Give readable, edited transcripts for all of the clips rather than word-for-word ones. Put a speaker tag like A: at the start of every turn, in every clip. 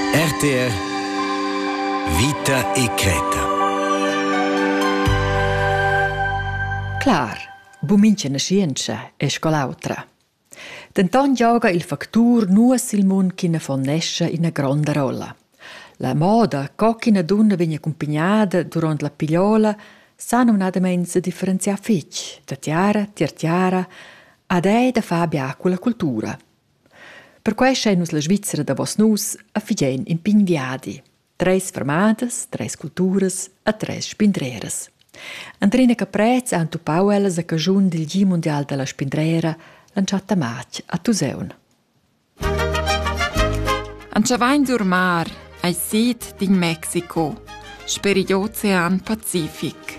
A: RTR Vita e Creta.
B: Clar, bumince na scienza e scolautra. Denton gioca il factur nuas il mun che ne fonnesce in una grande rolla. La moda, coccina donna viene accompagnata durante la pigliola, sanno un'adamenza differenziare fitch, da tiara, tirtiara, ad da fabia con la cultura. Per questo è la Svizzera da Vosnus a Figien in Pigviadi. 3 fermadas, 3 culturas e 3 spindreras. Andrina Caprez ha antupau elas a cagiun del Gi Mondial della Spindrera lanciata mac a Tuseun.
C: Anchavain dur mar, ai sit din Mexico, speri l'Ocean Pacific.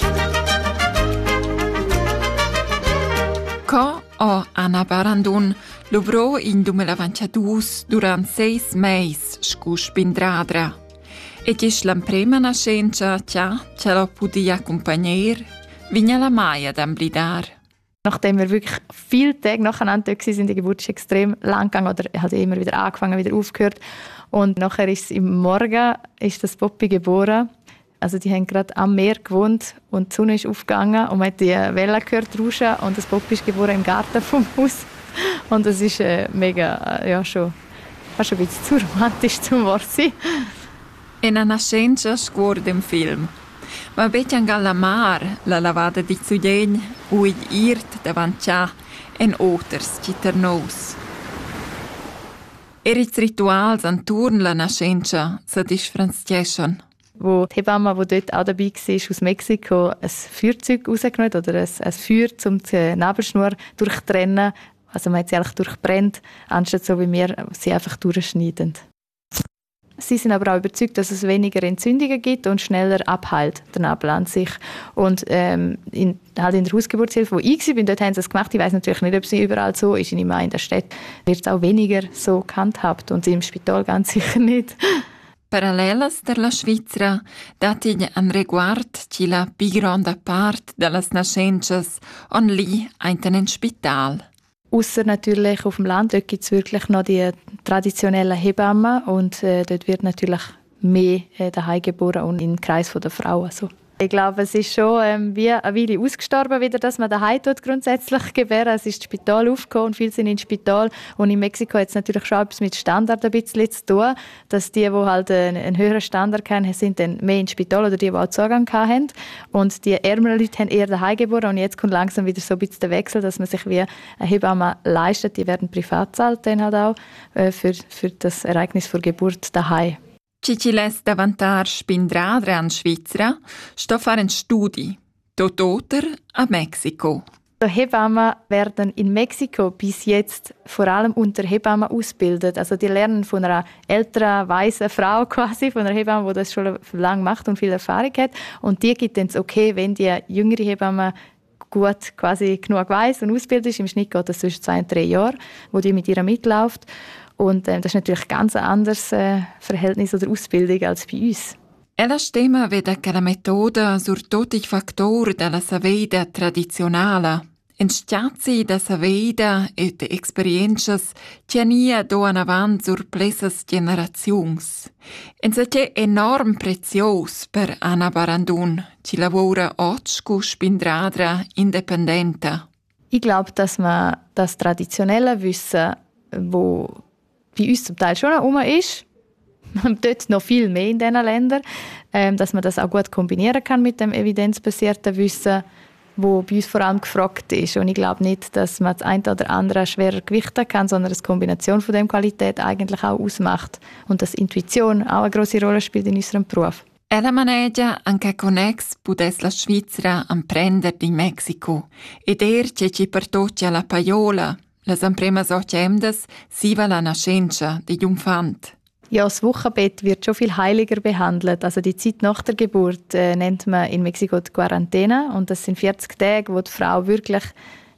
C: Co o Anna Barandun luvrò in 2022 durant 6 mesi scu Spindradra. E gis l'emprema nascenza ce lo podia accompagnare, vigna la Maia d'amblidar.
D: Nachdem wir wirklich viele Tage nacheinander da waren, die Geburt ist extrem lang gegangen oder hat immer wieder angefangen, wieder aufgehört. Und nachher ist im Morgen ist das Poppy geboren. Also die haben gerade am Meer gewohnt und die Sonne ist aufgegangen und man hat die Wellen gehört rauschen und das Poppy ist geboren im Garten vom Haus. Und das ist mega, ja schon, fast ein bisschen zu romantisch zum Wort sein.
C: E na nascenza scuor dem film. Ma beti angal la mar, la lavada di zugegn, ui irt davantia en oters citernous. Eritz rituals anturn la nascenza se disfranzieschen.
D: Wo die Hebamme, die dort auch dabei war, aus Mexiko, ein Feuerzeug rausgenommen oder ein Feuer, um die Nabelschnur durchtrennen. Also man hat sie eigentlich durchbrennt, anstatt so wie wir sie einfach durchschneiden. Sie sind aber auch überzeugt, dass es weniger Entzündungen gibt und schneller abheilt, der Nabel an sich. Und in der Hausgeburtshilfe, wo ich war, dort haben sie es gemacht. Ich weiss natürlich nicht, ob es überall so ist. Ich meine, in der Stadt wird es auch weniger so gehandhabt und im Spital ganz sicher nicht.
C: Parallelas der la Svizzera dati an riguard ci la più grande part delas nascences on li einten in Spital.
D: Ausser natürlich auf dem Land, dort gibt es wirklich noch die traditionellen Hebammen und dort wird natürlich mehr daheim geboren und im Kreis der Frauen. Also. Ich glaube, es ist schon wie eine Weile ausgestorben, wieder, dass man daheim grundsätzlich gebären. Es ist das Spital aufgekommen und viele sind ins Spital. Und in Mexiko hat es natürlich schon etwas mit Standard ein bisschen zu tun, dass die halt einen höheren Standard haben, sind dann mehr ins Spital oder die auch Zugang hatten. Und die ärmeren Leute haben eher daheim geboren. Und jetzt kommt langsam wieder so ein bisschen der Wechsel, dass man sich wie eine Hebamme leistet. Die werden privat gezahlt dann halt auch für das Ereignis der Geburt daheim.
C: Ciciles davantar Spindradra an Svizzera sto faren studi, dototer a Mexiko.
D: Die Hebammen werden in Mexiko bis jetzt vor allem unter Hebammen ausgebildet. Also die lernen von einer älteren, weisen Frau quasi, von einer Hebamme, die das schon lange macht und viel Erfahrung hat. Und die gibt dann das Okay, wenn die jüngere Hebamme gut quasi genug weiss und ausgebildet ist. Im Schnitt geht das zwischen 2 und 3 Jahren, wo die mit ihr mitläuft. Und das ist natürlich ein ganz anderes Verhältnis oder Ausbildung als bei uns.
C: Ella stemma veda che la metoda sur tutti i fattori della saveda tradizionale. En stiazzi da saveda e de experiences tiania do an avant sur plessas generazions. En se c'è enorm prezios per Anna Barandun, ci lavora oggi Spindradra independente.
D: Ich glaube, dass man das traditionelle Wissen, wo bei uns zum Teil schon noch ist, dort noch viel mehr in diesen Ländern, dass man das auch gut kombinieren kann mit dem evidenzbasierten Wissen, wo bei uns vor allem gefragt ist. Und ich glaube nicht, dass man das eine oder andere schwerer gewichten kann, sondern dass die Kombination von dem Qualität eigentlich auch ausmacht und dass Intuition auch eine grosse Rolle spielt in unserem Beruf.
C: Ella manegia anche connex pudes la Svizzera prender di Mexico ed ci pertoccia la paiola. Las empremas ocemdas siva la nascenza di Jungfant.
D: Ja, das Wochenbett wird schon viel heiliger behandelt. Also die Zeit nach der Geburt nennt man in Mexiko die Quarantäne. Und das sind 40 Tage, wo die Frau wirklich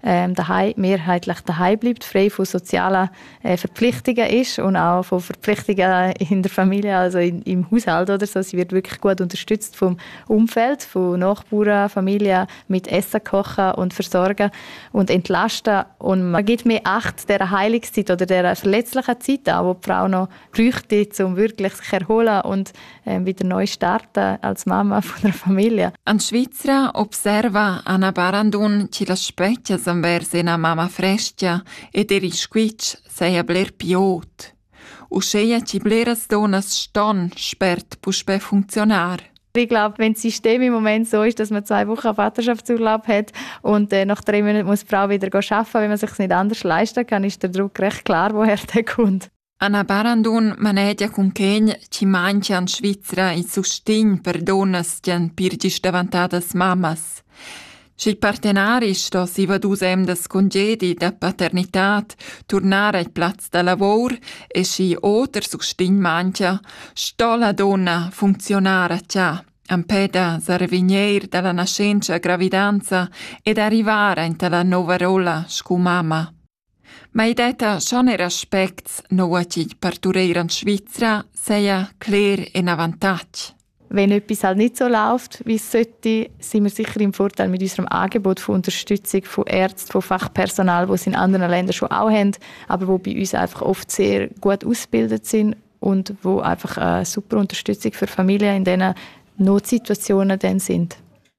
D: daheim, mehrheitlich daheim bleibt, frei von sozialen Verpflichtungen ist und auch von Verpflichtungen in der Familie, also im Haushalt oder so. Sie wird wirklich gut unterstützt vom Umfeld, von Nachbarn, Familie, mit Essen kochen und versorgen und entlasten. Und man gibt mehr Acht dieser Heilungszeit oder dieser verletzlichen Zeit an, die die Frau noch bräuchte, um wirklich sich erholen und wieder neu starten als Mama von einer Familie.
C: An Svizzera observa Anna Barandun che la specchia s'anversa una mamma fresca ed eri squitch sei a bler piot. Uscheia ci bleras donas ston spert puspe funktionar.
D: Ich glaube, wenn das System im Moment so ist, dass man 2 Wochen Vaterschaftsurlaub hat und nach 3 Monaten muss die Frau wieder arbeiten, wenn man es sich nicht anders leisten kann, ist der Druck recht klar, woher der kommt.
C: Anna Barandun manegia con Kenya ci mangia in Svizzera il sostegno per donnas che han pirgis davantadas mamas. Si partenari sto si vadusem das congedi da paternitat tornare al plaz da lavoro e si oter sostegno mangia sto la donna funzionare già ampeda sarvinier dalla nascenza gravidanza ed arrivare in la nuova rolla scu mamma. Ma i detta schon er aspects noa ci partureiran Svizzera seia klar en avantage.
D: Wenn etwas halt nicht so läuft, wie es sollte, sind wir sicher im Vorteil mit unserem Angebot von Unterstützung von Ärzten, von Fachpersonal, das es in anderen Ländern schon auch haben, aber wo bei uns einfach oft sehr gut ausgebildet sind und wo einfach eine super Unterstützung für Familien in diesen Notsituationen dann sind.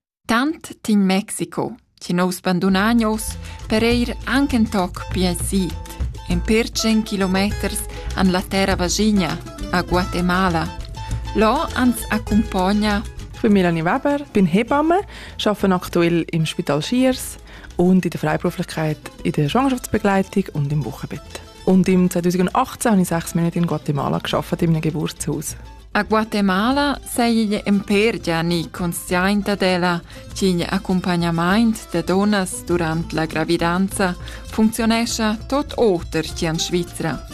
C: Tant in Mexiko, ci nos bandunagnos, per ir anche un toc piasit, in per 100 kilometers an la terra vagina, a Guatemala. Lo ans accompagna.
E: Ich bin Melanie Weber, bin Hebamme, arbeite aktuell im Spital Schiers und in der Freiberuflichkeit in der Schwangerschaftsbegleitung und im Wochenbett. Und im 2018 habe ich 6 Monate in Guatemala gearbeitet, in einem Geburtshaus.
C: A Guatemala sei impergia ni consciente della che accompagnamento de donnas durante la gravidanza funzionesce tot oter che in Svizzera.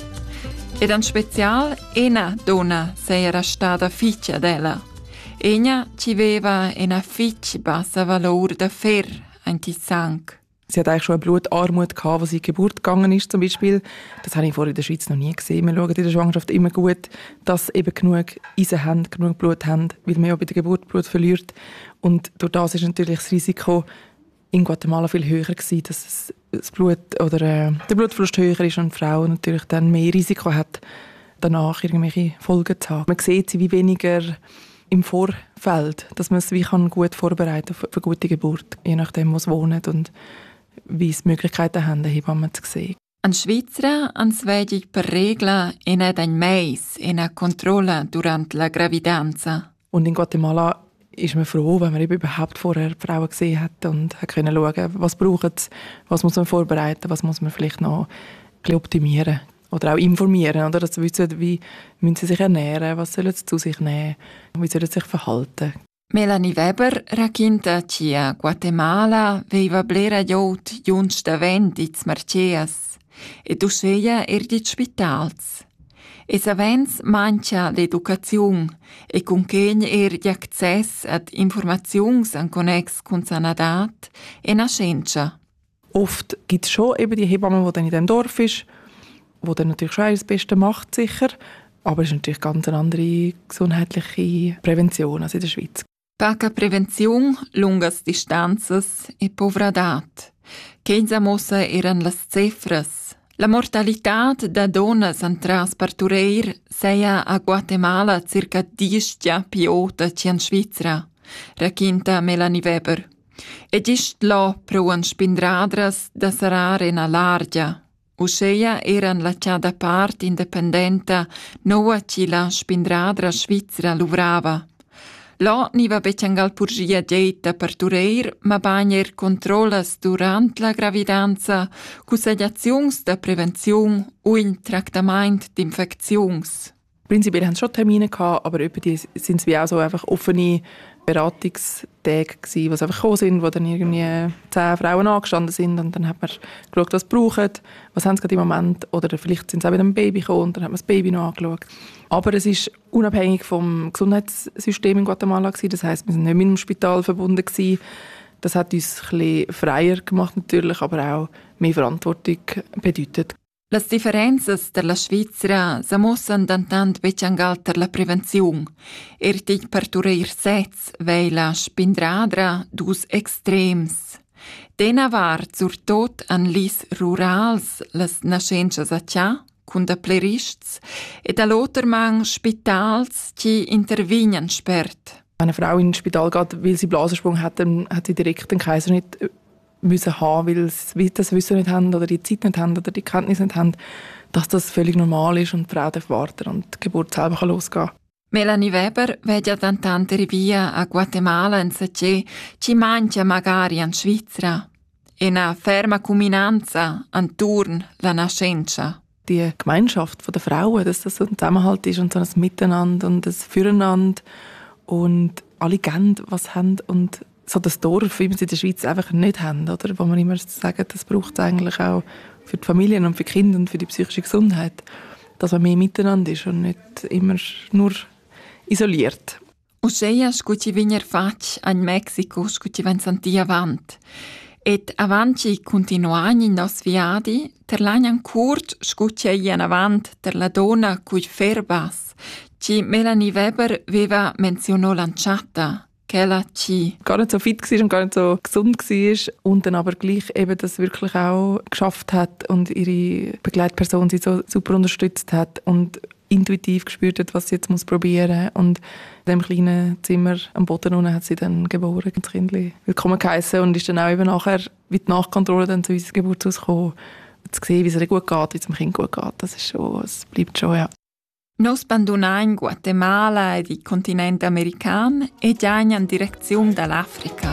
C: Ed in special una donna sei era stata figlia della. Ena ci aveva una figlia bassa valore da fer in ti sang.
E: Sie hat eigentlich schon eine Blutarmut gehabt, als sie in die Geburt gegangen ist, zum Beispiel. Das habe ich vorher in der Schweiz noch nie gesehen. Wir schauen in der Schwangerschaft immer gut, dass sie eben genug Eisen haben, genug Blut haben, weil man ja bei der Geburt Blut verliert. Und durch das ist natürlich das Risiko in Guatemala viel höher gewesen, dass das Blut oder der Blutverlust höher ist und die Frau natürlich dann mehr Risiko hat, danach irgendwelche Folgen zu haben. Man sieht sie wie weniger im Vorfeld, dass man es wie gut vorbereiten kann für eine gute Geburt, je nachdem, wo sie wohnen und wie es Möglichkeiten haben, eine Hebamme zu sehen.
C: In Svizzera ans vedi per regla e net ein mais e una controlla durante la gravidanza.
E: Und in Guatemala ist man froh, wenn man eben überhaupt vorher die Frauen gesehen hat und hat können schauen, was braucht es, was muss man vorbereiten, was muss man vielleicht noch ein bisschen optimieren oder auch informieren, oder? Dass sie wissen, wie müssen sie sich ernähren, was sollen sie zu sich nehmen, wie sollen sie sich verhalten.
C: Melanie Weber racconta che a Guatemala veiva blera jod junts da vendits marceas e dusceia di spitals. E savens mancha l'educazione e con chegn di access ad informazions an connex con sanadat e nascenza.
E: Oft gibt es schon eben die Hebamme, die dann in diesem Dorf ist, die dann natürlich schon das Beste macht, sicher. Aber es ist natürlich ganz eine andere gesundheitliche Prävention als in der Schweiz.
C: Paca prevenzione, lungas distanzas e povradat. Quinza mossa eran las cifras. La mortalitat da donnas an traspartureir seia a Guatemala circa 10 piota che in Svizzera, racconta Melanie Weber. Ed ist lo pro an spindradras da sarare na largia. Uscheia eran la da part independenta noa ci la spindradra Svizzera luvrava. Lo niva becengal purgia dieta partureir, ma bagner controllas durant la gravidanza, cusagliazions da prevenzion u in tractament d'infektions.
E: Prinzipiell haben sie schon Termine gehabt, aber über die sind es wie auch so einfach offene Beratungstage gewesen, die einfach gekommen sind, wo dann irgendwie 10 Frauen angestanden sind und dann hat man geschaut, was sie brauchen, was haben sie gerade im Moment, oder vielleicht sind sie auch mit einem Baby gekommen und dann hat man das Baby noch angeschaut. Aber es ist unabhängig vom Gesundheitssystem in Guatemala gewesen, das heisst, wir sind nicht mit dem Spital verbunden gewesen. Das hat uns ein bisschen freier gemacht natürlich, aber auch mehr Verantwortung bedeutet.
C: Le differenze della Svizzera si mossen dantant becangal per la prevenzione. Ertig partureir sets vei la spindradra dus extrems. Dena var zur tot an lis rurals las nascences a cia, cun da plerists, ed all'otermang spitals ci intervignan spert.
E: Wenn eine Frau ins Spital geht, weil sie Blasensprung hat, dann hat sie direkt den Kaiserschnitt müssen haben, weil sie das Wissen nicht haben oder die Zeit nicht haben oder die Kenntnis nicht haben, dass das völlig normal ist und die Frau darf warten und die Geburt selber losgehen kann.
C: Melanie Weber vede tantante rivia a Guatemala in sace ci mangia magari an Svizzera. E una ferma combinanza anturn la nascenza.
E: Die Gemeinschaft der Frauen, dass das so ein Zusammenhalt ist und so ein Miteinander und ein Füreinander und alle geben, was haben und so das Dorf, wie wir es in der Schweiz einfach nicht haben, oder? Wo man immer sagt, das braucht es eigentlich auch für die Familien und für die Kinder und für die psychische Gesundheit, dass man mehr miteinander ist und nicht immer nur isoliert.
C: Uscheia scuci vigner fac in Mexico scuci ven senti avant. Et avanci continuani nos viadi, ter l'agnan curt scuci in avant ter la donna cui ferbas, ci Melanie Weber veva menzionò lanciata.
E: Gar nicht so fit war und gar nicht so gesund war und dann aber gleich eben das wirklich auch geschafft hat und ihre Begleitperson sie so super unterstützt hat und intuitiv gespürt hat, was sie jetzt probieren muss. Und in dem kleinen Zimmer am Boden unten hat sie dann geboren, das Kind willkommen geheissen und ist dann auch eben nachher wie die Nachkontrolle dann zu unserem Geburtshaus gekommen, zu sehen, wie es ihr gut geht, wie es dem Kind gut geht. Das ist schon, es bleibt schon, ja.
C: Nos abbandonain Guatemala e il continente americano e già in direzione dall'Africa.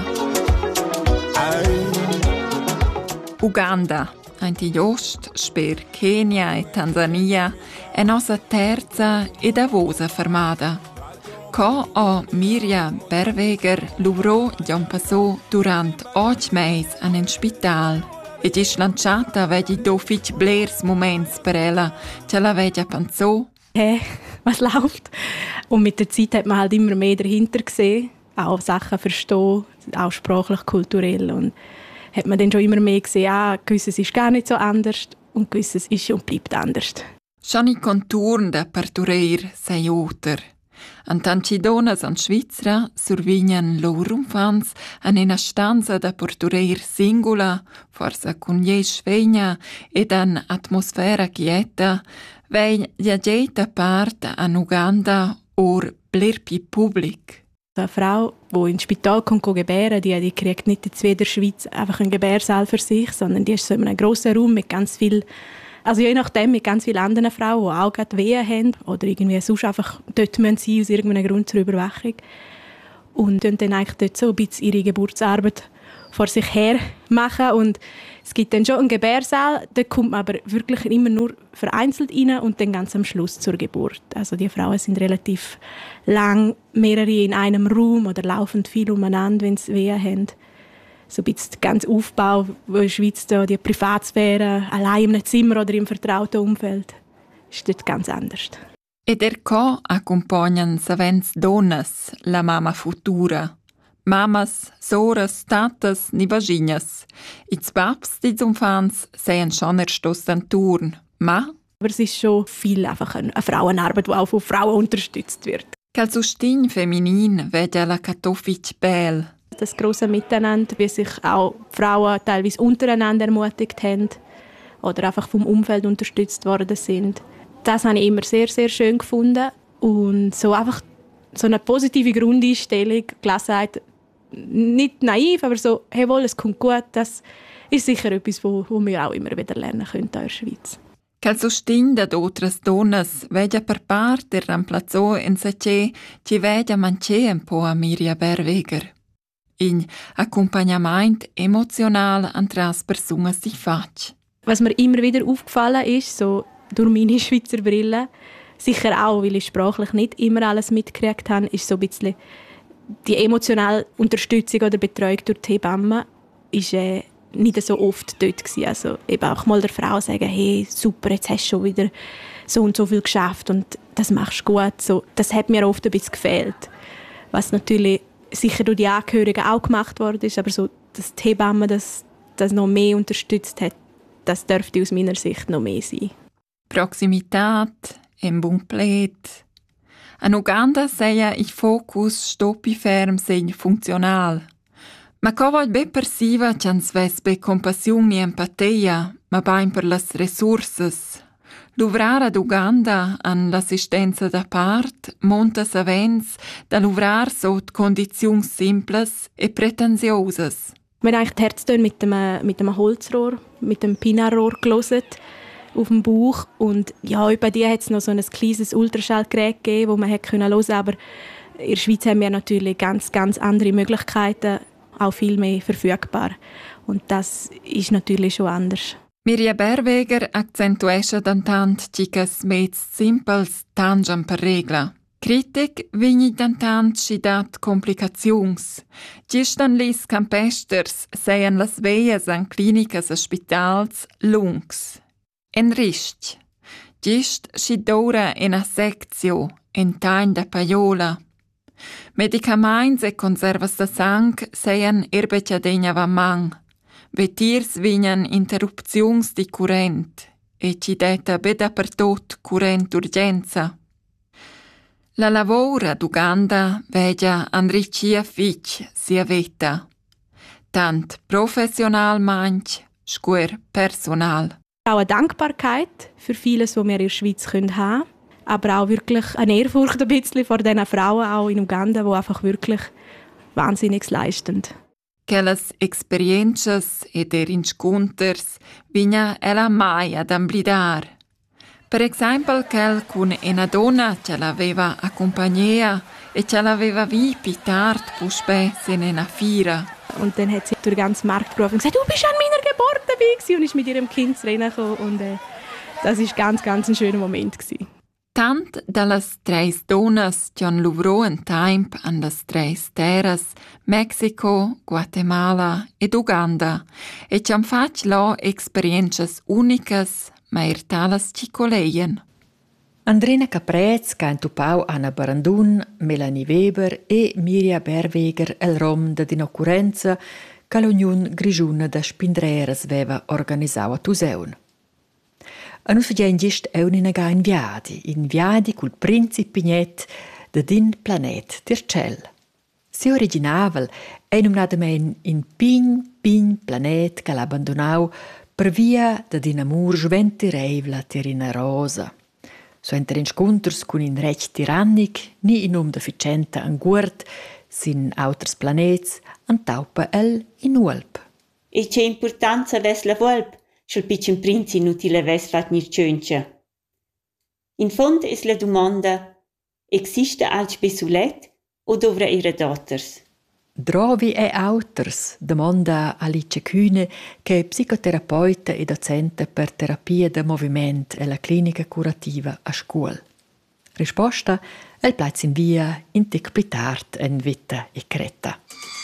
C: Uganda, anti Jost, sper Kenya e Tanzania è nostra terza e davosa fermata. Co o Mirja Berweger lavorò già un passo durante 8 mesi in un spital ed è lanciata vedi do fich blers moments per ella, ce la vedi pensò.
F: Hey, was läuft? Und mit der Zeit hat man halt immer mehr dahinter gesehen, auch Sachen verstehen, auch sprachlich, kulturell. Und hat man dann schon immer mehr gesehen, gewisses ist gar nicht so anders und gewisses ist und bleibt anders.
C: Schon in Konturen der Partureir sei oter. An tanti donas an Svizzera survignan lor infants an una stanza da partureir singula, forse con jes svegna ed an atmosfera quieta, weil jede Part an Uganda or blerpi public.
F: Eine Frau, die ins Spital kommt, gebären, die kriegt nicht jetzt wie in der Schweiz einfach einen Gebärsaal für sich, sondern die ist so in einem grossen Raum mit ganz viel, also je nachdem mit ganz vielen anderen Frauen, die auch gerade Wehen haben oder irgendwie sonst einfach dort sein müssen aus irgendeinem Grund zur Überwachung. Und dann eigentlich dort so ein bisschen ihre Geburtsarbeit vor sich her machen. Und es gibt dann schon einen Gebärsaal, da kommt man aber wirklich immer nur vereinzelt rein und dann ganz am Schluss zur Geburt. Also die Frauen sind relativ lang, mehrere in einem Raum oder laufen viel umeinander, wenn sie Wehen haben. So ein bisschen der ganze Aufbau, wo in der Schweiz da die Privatsphäre, allein in einem Zimmer oder im vertrauten Umfeld, ist dort ganz anders.
C: Ed co accompagnan savens donnas la mama futura. Mamas, soras, tatas, ni vaginas. Ils Babs, die Umfans, sehen schon erstoss an Turn. Ma?
F: Aber es ist schon viel einfach eine Frauenarbeit, die auch von Frauen unterstützt wird.
C: Quel sustin feminin vede la Katowice bel.
F: Das grosse Miteinander, wie sich auch Frauen teilweise untereinander ermutigt haben oder einfach vom Umfeld unterstützt worden sind. Das habe ich immer sehr, sehr schön gefunden. Und so einfach so eine positive Grundeinstellung, Gelassenheit, nicht naiv, aber so, hey wohl, es kommt gut, das ist sicher etwas, wo wir auch immer wieder lernen können in der Schweiz.
C: Quel sustin da otras donnas vede per parte reemplazó en sace ci vede manche un po' a Mirja Berweger. In Accompagnament emotional an tras Personas si fac.
F: Was mir immer wieder aufgefallen ist, so durch meine Schweizer Brille, sicher auch, weil ich sprachlich nicht immer alles mitgekriegt habe, ist so ein bisschen die emotionale Unterstützung oder Betreuung durch die Hebamme ist nicht so oft dort gewesen. Also eben auch mal der Frau sagen, hey, super, jetzt hast du schon wieder so und so viel geschafft und das machst du gut. So, das hat mir oft ein bisschen gefehlt. Was natürlich sicher durch die Angehörigen auch gemacht worden ist, aber so, dass die Hebamme das noch mehr unterstützt hat, das dürfte aus meiner Sicht noch mehr sein.
C: Proximität, un bon plet. In Uganda sei il focus stoppi ferm sei funzional. Ma covoi be persiva ch'ans ves be compassiun e empatia, ma bain per las resurses. Luvrar ad Uganda an l'assistenza da part monta savens da luvrar sot condiziuns simples e pretensiosas.
F: Wir haben eigentlich die Herztöne mit dem Holzrohr, mit dem Pinarrohr gelesen auf dem Bauch. Und ja, bei dir hat es noch so ein kleines Ultraschallgerät gegeben, das man hören konnte. Aber in der Schweiz haben wir natürlich ganz, ganz andere Möglichkeiten, auch viel mehr verfügbar. Und das ist natürlich schon anders.
C: Mirja Berweger accentuescha dantant chicas mets simples tangiam per regla. Kritik vegni dantant schidat complicaziuns. Gistan lis campesters seien las veias an clinicas e spitals lungs. En rist. Gist schidora en a sectio, en tain da paiola. Medicaments e conservas da sang seien erbecia degna va mang. Vetirs vignan interrupziuns di current e ci detta beda per tot current urgenza. La lavora d'Uganda vegia anricia fitch sia veta. Tant professional manch, scuer personal.
F: Auch eine Dankbarkeit für vieles, was wir in der Schweiz haben können, aber auch wirklich eine Ehrfurcht ein bisschen vor diesen Frauen auch in Uganda, die einfach wirklich Wahnsinniges leisten.
C: Quelles experiences ed erinconters vigna ella mai ad amblidar. Per esempio, quel con una donna che l'aveva accompagnata e che l'aveva vi più tard puspes in una fira.
F: Und dann hat sie durch den ganzen Markt gerufen und gesagt, du bist an meiner Geburt dabei und ist mit ihrem Kind reingekommen. Und das war ganz, ganz ein schöner Moment.
C: Tant dallas tres donas John luvrò un temp an las tres terras Mexico, Guatemala ed Uganda e ci han fatg là experiences unicas ma talas ci coleien.
B: Andrina Caprez, che ha intupau Anna Barandun, Melanie Weber e Mirja Berweger el rom da d'inoccurenza che l'Union Grigiuna da Spindreras aveva organizzau a Tuseun. A nus fagein gest eun in viadi col princip Pignet da din planet dir cel. Si originavel è numnadamen in pin planet che l'abbandonau per via da din amur juventi reivla tirina rosa. So enter in sconters cun in recht tirannic, ni in da ficenta an guard, sin auters planets, an taupa el in ulp.
G: E c'è importanza ves la volp, sch'il piccin prinz inutile ves fat nir tschöncha. In fond es la domanda, existe alc besulet o dovra era daughters?
B: Drovi e auters, domanda Alice Kühne, che è psicoterapeuta e docente per terapia de moviment e la clinica curativa a scuola. Risposta, el plaiz in via in tic plitart en vita e creta.